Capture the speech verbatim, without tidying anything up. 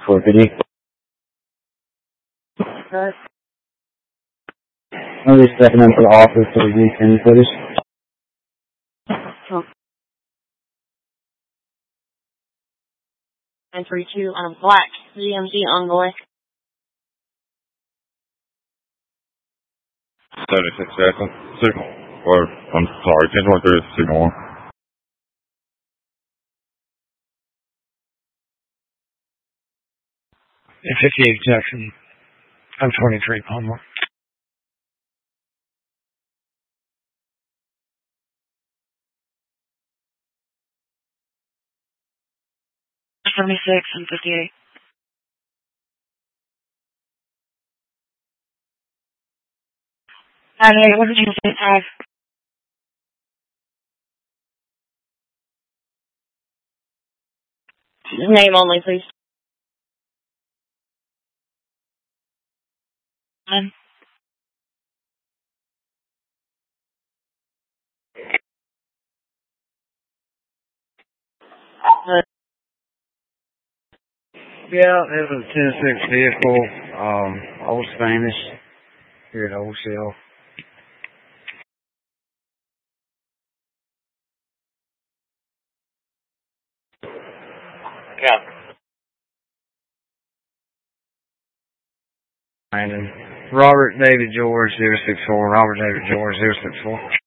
for video. Okay. I'm just stepping into the office for the weekend footage. Oh. nine three two on a black G M C Envoy. seventy-six Jackson, signal, or, I'm sorry, ten twenty-three is signal one. fifty-eight Jackson, I'm twenty-three, Palmer. seventy-six and fifty-eight. Hi, hey, what did you say? Hi. Name only, please. Um, uh, Yeah, it was a ten six vehicle, um, Old Spanish, here at Old Shell. yeah. Brandon. Robert David George, zero six four, Robert David George, zero six four.